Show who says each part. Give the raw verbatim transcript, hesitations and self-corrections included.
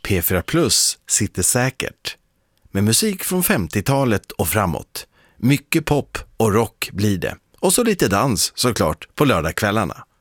Speaker 1: P fyra Plus sitter säkert. Med musik från femtiotalet och framåt. Mycket pop och rock blir det. Och så lite dans såklart på lördagskvällarna.